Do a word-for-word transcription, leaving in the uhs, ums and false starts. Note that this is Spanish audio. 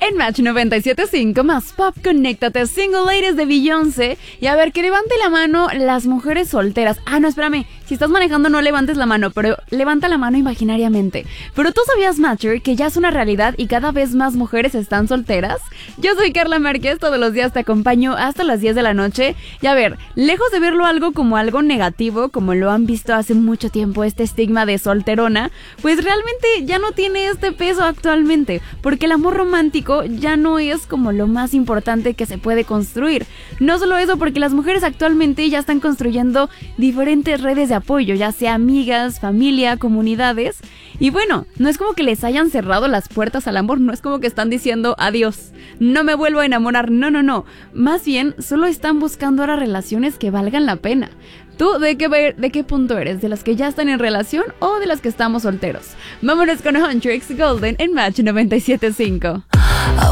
En Match noventa y siete punto cinco más pop, conéctate, Single Ladies de Beyoncé. Y a ver, que levante la mano las mujeres solteras. Ah, no, espérame, si estás manejando no levantes la mano, pero levanta la mano imaginariamente. Pero tú sabías, Matcher, que ya es una realidad y cada vez más mujeres están solteras. Yo soy Carla Márquez, todos los días te acompaño hasta las diez de la noche. Y a ver, lejos de verlo algo como algo negativo, como lo han visto hace mucho tiempo, este estigma de solterona, pues realmente ya no tiene este peso actualmente, porque el amor romántico ya no es como lo más importante que se puede construir. No solo eso, porque las mujeres actualmente ya están construyendo diferentes redes de apoyo, ya sea amigas, familia, comunidades. Y bueno, no es como que les hayan cerrado las puertas al amor, no es como que están diciendo adiós, no me vuelvo a enamorar, no, no, no. Más bien, solo están buscando ahora relaciones que valgan la pena. ¿Tú de qué, de qué punto eres? ¿De las que ya están en relación o de las que estamos solteros? Vámonos con Huntrix Golden en Match noventa y siete punto cinco.